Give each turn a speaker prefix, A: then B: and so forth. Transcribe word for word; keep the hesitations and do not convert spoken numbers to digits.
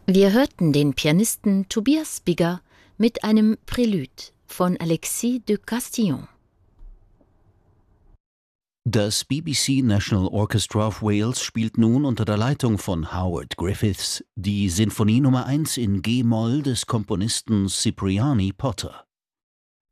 A: Wir hörten den Pianisten Tobias Bigger mit einem Prélude von Alexis de Castillon.
B: Das B B C National Orchestra of Wales spielt nun unter der Leitung von Howard Griffiths die Sinfonie Nummer eins in G-Moll des Komponisten Cipriani Potter.